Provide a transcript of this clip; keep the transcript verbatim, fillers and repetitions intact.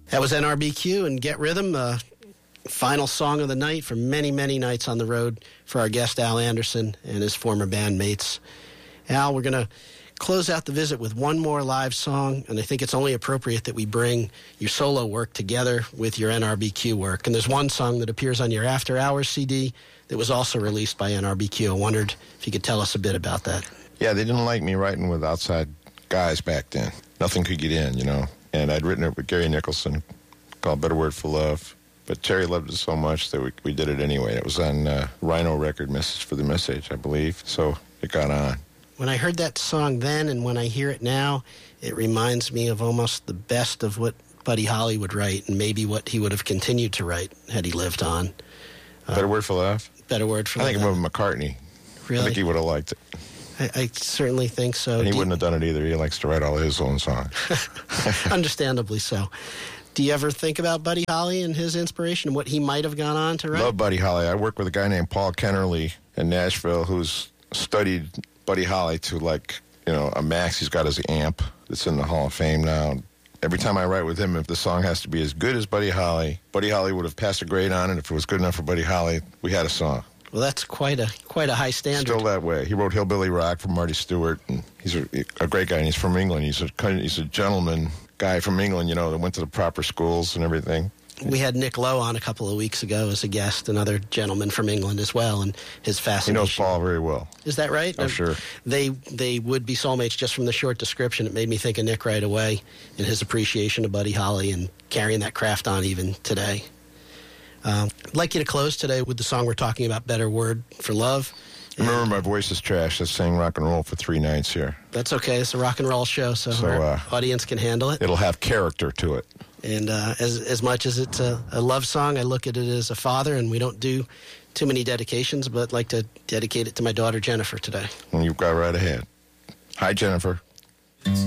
That was N R B Q and Get Rhythm, uh, final song of the night for many, many nights on the road for our guest Al Anderson and his former bandmates. Al, we're going to close out the visit with one more live song, and I think it's only appropriate that we bring your solo work together with your N R B Q work. And there's one song that appears on your After Hours C D that was also released by N R B Q. I wondered if you could tell us a bit about that. Yeah, they didn't like me writing with outside guys back then. Nothing could get in, you know. And I'd written it with Gary Nicholson called Better Word for Love. But Terry loved it so much that we, we did it anyway. It was on uh, Rhino record, Message for the Message, I believe. So it got on. When I heard that song then and when I hear it now, it reminds me of almost the best of what Buddy Holly would write and maybe what he would have continued to write had he lived on. Uh, Better Word for Love? Better Word for I Love. think of McCartney. Really? I think he would have liked it. I, I certainly think so. And he Do wouldn't you, have done it either. He likes to write all his own songs. Understandably so. Do you ever think about Buddy Holly and his inspiration and what he might have gone on to write? Love Buddy Holly. I work with a guy named Paul Kennerly in Nashville who's studied Buddy Holly to, like, you know, a max. He's got his amp that's in the Hall of Fame now. Every time I write with him, if the song has to be as good as Buddy Holly, Buddy Holly would have passed a grade on it. If it was good enough for Buddy Holly, we had a song. Well, that's quite a quite a high standard. Still that way. He wrote Hillbilly Rock for Marty Stewart, and he's a, a great guy, and he's from England. He's a he's a gentleman guy from England, you know, that went to the proper schools and everything. We had Nick Lowe on a couple of weeks ago as a guest, another gentleman from England as well, and his fascination. He knows Paul very well. Is that right? Oh, sure. They they would be soulmates just from the short description. It made me think of Nick right away and his appreciation of Buddy Holly and carrying that craft on even today. Um, I'd like you to close today with the song we're talking about, Better Word for Love. Remember, my voice is trash. I sang rock and roll for three nights here. That's okay. It's a rock and roll show, so, so our uh, audience can handle it. It'll have character to it. And uh, as as much as it's a, a love song, I look at it as a father, and we don't do too many dedications, but I'd like to dedicate it to my daughter, Jennifer, today. And you've got right ahead. Hi, Jennifer.